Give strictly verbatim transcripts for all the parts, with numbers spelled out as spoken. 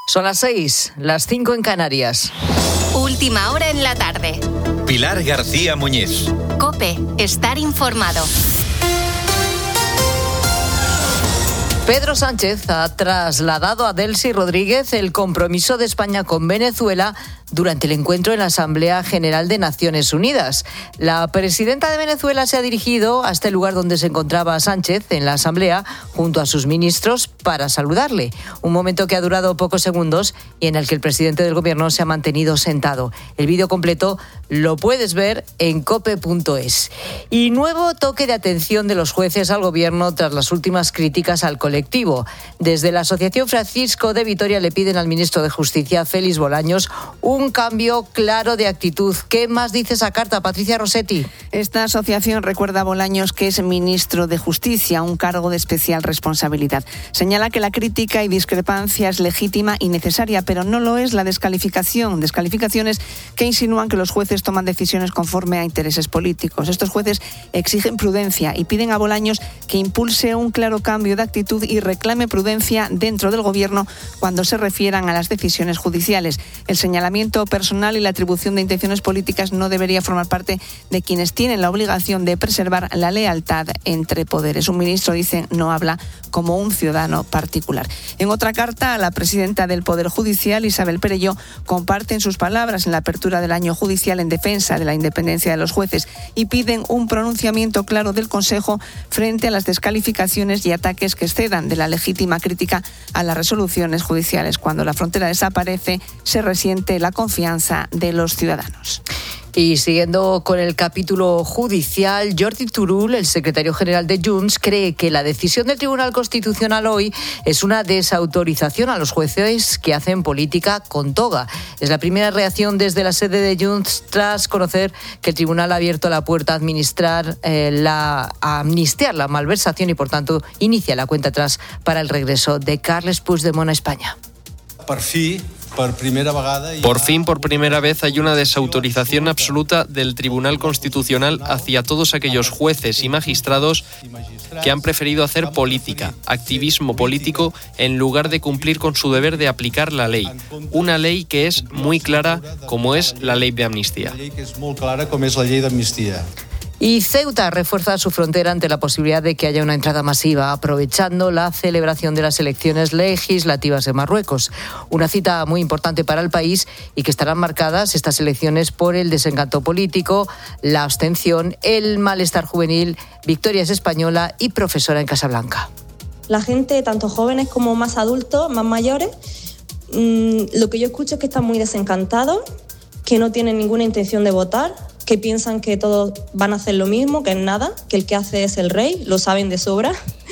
Son las seis, las cinco en Canarias. Última hora en la tarde. Pilar García Muñiz. COPE, estar informado. Pedro Sánchez ha trasladado a Delcy Rodríguez el compromiso de España con Venezuela durante el encuentro en la Asamblea General de Naciones Unidas. La presidenta de Venezuela se ha dirigido a este lugar donde se encontraba Sánchez en la Asamblea junto a sus ministros para saludarle. Un momento que ha durado pocos segundos y en el que el presidente del gobierno se ha mantenido sentado. El vídeo completo lo puedes ver en cope punto es. Y nuevo toque de atención de los jueces al gobierno tras las últimas críticas al colectivo. Desde la Asociación Francisco de Vitoria le piden al ministro de Justicia, Félix Bolaños, un Un cambio claro de actitud. ¿Qué más dice esa carta, Patricia Rossetti? Esta asociación recuerda a Bolaños que es ministro de Justicia, un cargo de especial responsabilidad. Señala que la crítica y discrepancia es legítima y necesaria, pero no lo es la descalificación. Descalificaciones que insinúan que los jueces toman decisiones conforme a intereses políticos. Estos jueces exigen prudencia y piden a Bolaños que impulse un claro cambio de actitud y reclame prudencia dentro del gobierno cuando se refieran a las decisiones judiciales. El señalamiento personal y la atribución de intenciones políticas no debería formar parte de quienes tienen la obligación de preservar la lealtad entre poderes. Un ministro, dice, no habla como un ciudadano particular. En otra carta, la presidenta del Poder Judicial, Isabel Perelló, comparte en sus palabras en la apertura del año judicial en defensa de la independencia de los jueces y piden un pronunciamiento claro del Consejo frente a las descalificaciones y ataques que excedan de la legítima crítica a las resoluciones judiciales. Cuando la frontera desaparece, se resiente la confianza de los ciudadanos. Y siguiendo con el capítulo judicial, Jordi Turull, el secretario general de Junts, cree que la decisión del Tribunal Constitucional hoy es una desautorización a los jueces que hacen política con toga. Es la primera reacción desde la sede de Junts tras conocer que el Tribunal ha abierto la puerta a administrar eh, la a amnistiar la malversación y, por tanto, inicia la cuenta atrás para el regreso de Carles Puigdemont a España. Por fin. Por primera vegada ya... Por fin, por primera vez, hay una desautorización absoluta del Tribunal Constitucional hacia todos aquellos jueces y magistrados que han preferido hacer política, activismo político, en lugar de cumplir con su deber de aplicar la ley. Una ley que es muy clara, como es la ley de amnistía. Una ley que es muy clara, como es la ley de amnistía. Y Ceuta refuerza su frontera ante la posibilidad de que haya una entrada masiva, aprovechando la celebración de las elecciones legislativas de Marruecos. Una cita muy importante para el país y que estarán marcadas estas elecciones por el desencanto político, la abstención, el malestar juvenil. Victoria es española y profesora en Casablanca. La gente, tanto jóvenes como más adultos, más mayores, mmm, lo que yo escucho es que están muy desencantados, que no tienen ninguna intención de votar, que piensan que todos van a hacer lo mismo, que es nada, que el que hace es el rey, lo saben de sobra.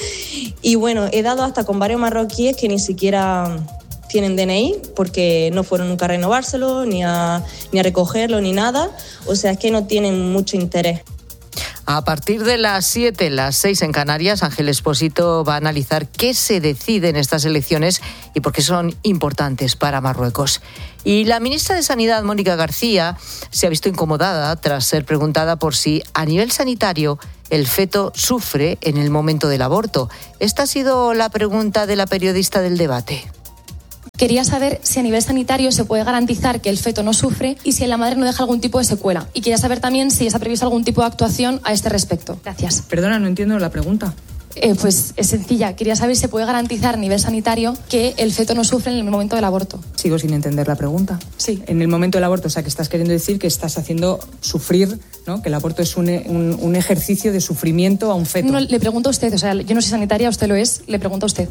Y bueno, he dado hasta con varios marroquíes que ni siquiera tienen D N I, porque no fueron nunca a renovárselo, ni a, ni a recogerlo, ni nada. O sea, es que no tienen mucho interés. A partir de las siete, las seis en Canarias, Ángel Expósito va a analizar qué se decide en estas elecciones y por qué son importantes para Marruecos. Y la ministra de Sanidad, Mónica García, se ha visto incomodada tras ser preguntada por si, a nivel sanitario, el feto sufre en el momento del aborto. Esta ha sido la pregunta de la periodista del debate. Quería saber si a nivel sanitario se puede garantizar que el feto no sufre y si la madre no deja algún tipo de secuela. Y quería saber también si está previsto algún tipo de actuación a este respecto. Gracias. Perdona, no entiendo la pregunta. Eh, pues es sencilla. Quería saber si se puede garantizar a nivel sanitario que el feto no sufre en el momento del aborto. Sigo sin entender la pregunta. Sí. En el momento del aborto, o sea, que estás queriendo decir que estás haciendo sufrir, ¿no? Que el aborto es un, un, un ejercicio de sufrimiento a un feto. No, le pregunto a usted, o sea, yo no soy sanitaria, usted lo es, le pregunto a usted.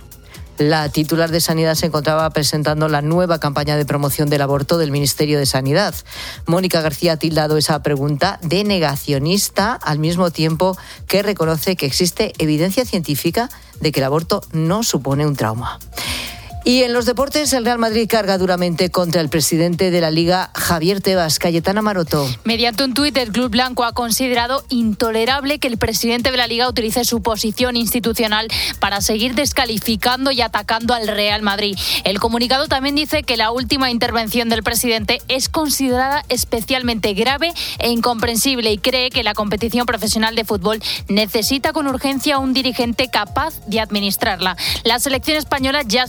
La titular de Sanidad se encontraba presentando la nueva campaña de promoción del aborto del Ministerio de Sanidad. Mónica García ha tildado esa pregunta de negacionista, al mismo tiempo que reconoce que existe evidencia científica de que el aborto no supone un trauma. Y en los deportes, el Real Madrid carga duramente contra el presidente de la Liga, Javier Tebas. Cayetana Maroto. Mediante un tuit, el club blanco ha considerado intolerable que el presidente de la Liga utilice su posición institucional para seguir descalificando y atacando al Real Madrid. El comunicado también dice que la última intervención del presidente es considerada especialmente grave e incomprensible y cree que la competición profesional de fútbol necesita con urgencia un dirigente capaz de administrarla. La selección española ya se ha concentrado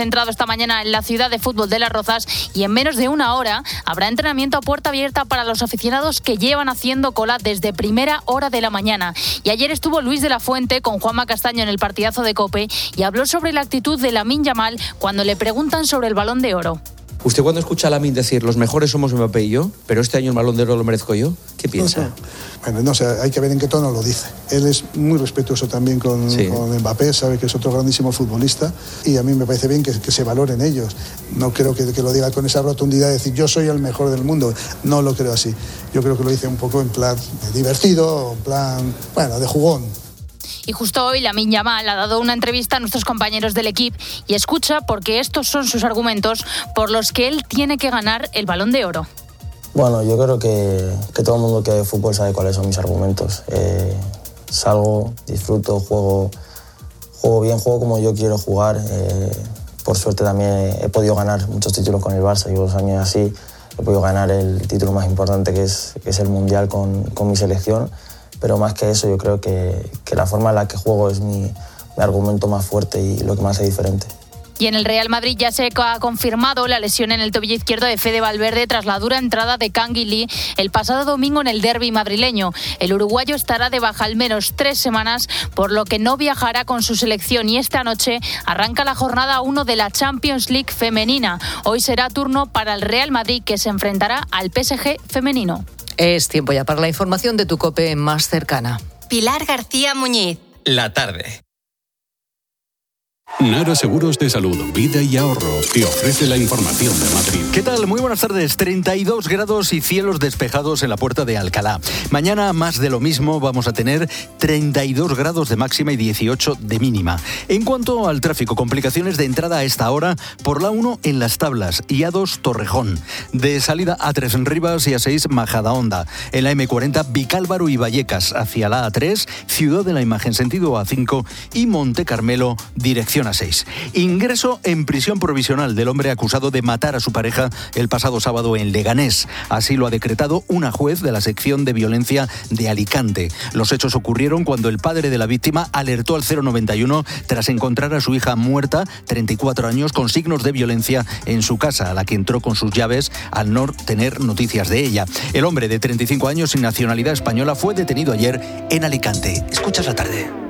entrado esta mañana en la ciudad de fútbol de Las Rozas y en menos de una hora habrá entrenamiento a puerta abierta para los aficionados que llevan haciendo cola desde primera hora de la mañana. Y ayer estuvo Luis de la Fuente con Juanma Castaño en el partidazo de COPE y habló sobre la actitud de Lamine Yamal cuando le preguntan sobre el Balón de Oro. ¿Usted cuando escucha a Lamine decir los mejores somos Mbappé y yo, pero este año el Balón de Oro lo merezco yo? ¿Qué piensa? No, no. Bueno, no sé, hay que ver en qué tono lo dice. Él es muy respetuoso también con, sí. con Mbappé, sabe que es otro grandísimo futbolista y a mí me parece bien que, que se valoren ellos. No creo que, que lo diga con esa rotundidad de decir yo soy el mejor del mundo. No lo creo así. Yo creo que lo dice un poco en plan divertido, en plan, bueno, de jugón. Y justo hoy Lamine Yamal ha dado una entrevista a nuestros compañeros del equipo y escucha porque estos son sus argumentos por los que él tiene que ganar el Balón de Oro. Bueno, yo creo que, que todo el mundo que ve fútbol sabe cuáles son mis argumentos. Eh, salgo, disfruto, juego, juego bien, juego como yo quiero jugar. Eh, por suerte también he podido ganar muchos títulos con el Barça, llevo dos años así. He podido ganar el título más importante que es, que es el Mundial con, con mi selección. Pero más que eso, yo creo que, que la forma en la que juego es mi, mi argumento más fuerte y lo que más hace diferente. Y en el Real Madrid ya se ha confirmado la lesión en el tobillo izquierdo de Fede Valverde tras la dura entrada de Canguilí el pasado domingo en el derbi madrileño. El uruguayo estará de baja al menos tres semanas, por lo que no viajará con su selección y esta noche arranca la jornada uno de la Champions League femenina. Hoy será turno para el Real Madrid, que se enfrentará al P S G femenino. Es tiempo ya para la información de tu COPE más cercana. Pilar García Muñiz. La tarde. Nara Seguros de Salud, Vida y Ahorro te ofrece la información de Madrid. ¿Qué tal? Muy buenas tardes. treinta y dos grados y cielos despejados en la Puerta de Alcalá. Mañana más de lo mismo, vamos a tener treinta y dos grados de máxima y dieciocho de mínima. En cuanto al tráfico, complicaciones de entrada a esta hora por la uno en Las Tablas y A dos Torrejón. De salida A tres en Rivas y A seis Majadahonda. En la eme cuarenta Vicálvaro y Vallecas hacia la A tres, Ciudad de la Imagen sentido A cinco y Monte Carmelo dirección A seis. Ingreso en prisión provisional del hombre acusado de matar a su pareja el pasado sábado en Leganés. Así lo ha decretado una juez de la sección de violencia de Alicante. Los hechos ocurrieron cuando el padre de la víctima alertó al cero noventa y uno tras encontrar a su hija muerta, treinta y cuatro años, con signos de violencia en su casa, a la que entró con sus llaves al no tener noticias de ella. El hombre de treinta y cinco años sin nacionalidad española fue detenido ayer en Alicante. Escuchas la tarde.